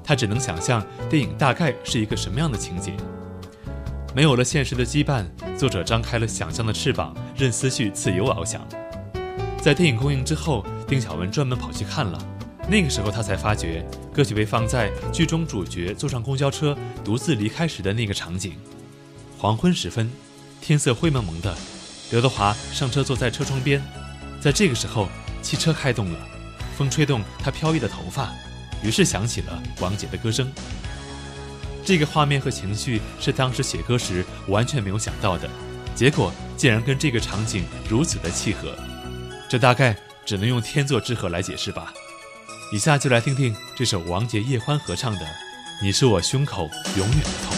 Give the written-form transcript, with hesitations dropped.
他只能想象电影大概是一个什么样的情节。没有了现实的羁绊，作者张开了想象的翅膀，任思绪自由翱翔。在电影公映之后，丁晓文专门跑去看了。那个时候他才发觉，歌曲被放在剧中主角坐上公交车独自离开时的那个场景。黄昏时分，天色灰蒙蒙的，刘德华上车坐在车窗边。在这个时候，汽车开动了，风吹动他飘逸的头发，于是响起了王杰的歌声。这个画面和情绪是当时写歌时完全没有想到的，结果竟然跟这个场景如此的契合，这大概只能用天作之合来解释吧。以下就来听听这首王杰叶欢合唱的《你是我胸口永远的痛》。